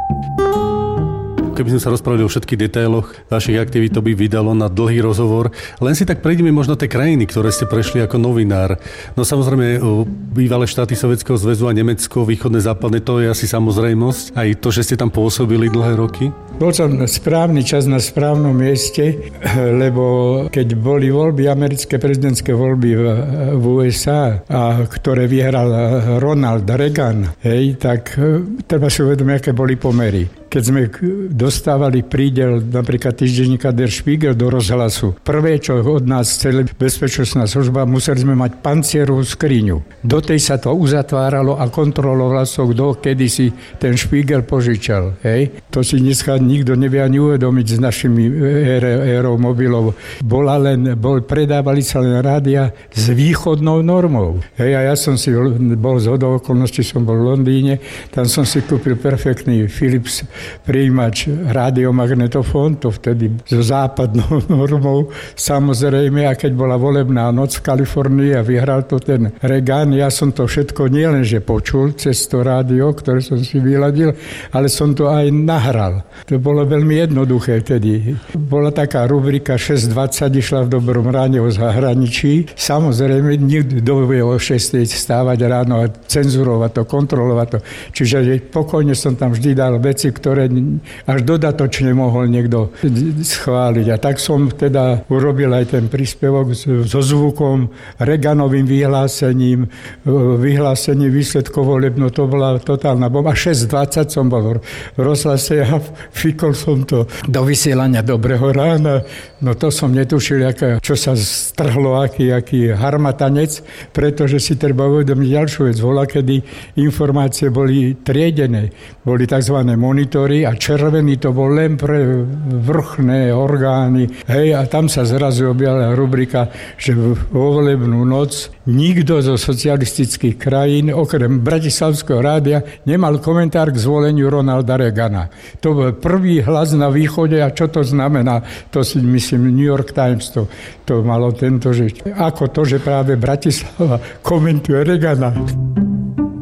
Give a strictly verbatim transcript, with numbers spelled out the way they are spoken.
Keby sme sa rozprávali o všetkých detailoch vašich aktivít, to by vydalo na dlhý rozhovor. Len si tak prejdeme možno tie krajiny, ktoré ste prešli ako novinár. No samozrejme, bývalé štáty Sovietskeho zväzu a Nemecko, východné, západné, to je asi samozrejmosť. Aj to, že ste tam pôsobili dlhé roky? Bol som správny čas na správnom mieste, lebo keď boli voľby, americké prezidentské voľby v, v ú es á, a ktoré vyhral Ronald Reagan, hej, tak treba si uvedomiť, aké boli pomery. Keď sme dostávali prídel napríklad týždenníka Der Spiegel do rozhlasu, prvé, čo od nás chceli bezpečnostná služba, museli sme mať pancierovú skriňu. Do tej sa to uzatváralo a kontrolovalo sa, kto kedy si ten Spiegel požičal. Hej. To si dneska nikto nevie ani uvedomiť s našimi érou mobilov. Bola len, bol, predávali sa len rádia s východnou normou. Hej, a ja som si bol z hodou okolností, som bol v Londýne, tam som si kúpil perfektný Philips prijímač radiomagnetofón, to vtedy so západnou normou. Samozrejme, a keď bola volebná noc v Kalifornii a vyhral to ten Reagan, ja som to všetko nielenže počul cez to rádio, ktoré som si vyladil, ale som to aj nahral. To bolo veľmi jednoduché vtedy. Bola taká rubrika šesť dvadsať, išla v dobrom ráne o zahraničí. Samozrejme, nikto vie o šesť stávať ráno a cenzurovať to, kontrolovať to. Čiže pokojne som tam vždy dal veci, ktoré ktoré až dodatočne mohol niekto schváliť. A tak som teda urobil aj ten príspevok so zvukom, Reaganovým vyhlásením, vyhlásením výsledkov volieb, no to bola totálna bomba. šesť dvadsať som bol v rozhlase a fikol som to do vysielania Dobrého rána. No to som netušil, aká, čo sa strhlo, aký, aký harmatanec, pretože si treba uvedomiť ďalšiu vec. Voľa, kedy informácie boli triedené, boli tzv. Monitory a červený to bol len pre vrchné orgány. Hej, a tam sa zrazu objavila rubrika, že vo volebnú noc nikto zo socialistických krajín, okrem Bratislavského rádia, nemal komentár k zvoleniu Ronalda Reagana. To bol prvý hlas na východe a čo to znamená? To si myslím New York Times to, to malo tento, že ako to, že práve Bratislava komentuje Reagana.